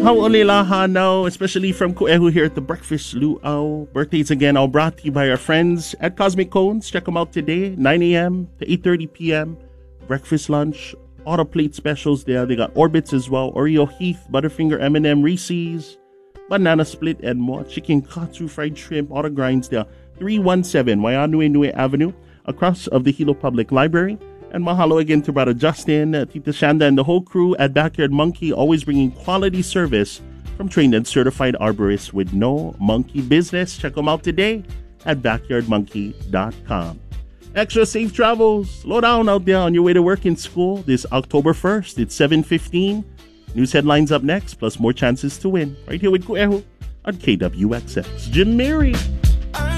How ulilaha now, especially from Kuehu here at the Breakfast Luau. Birthdays again are brought to you by our friends at Cosmic Cones. Check them out today, 9 a.m. to 8:30 p.m. Breakfast, lunch, auto plate specials there. They got Orbits as well, Oreo Heath, Butterfinger M&M, Reese's, banana split, and more. Chicken katsu, fried shrimp, auto grinds there. 317 Waianui Avenue, across of the Hilo Public Library. And mahalo again to Brother Justin, Tita Shanda, and the whole crew at Backyard Monkey, always bringing quality service from trained and certified arborists with no monkey business. Check them out today at backyardmonkey.com. Extra safe travels. Slow down out there on your way to work and school this October 1st. It's 7:15. News headlines up next, plus more chances to win. Right here with Kuehu on KWXX. Jim Mary.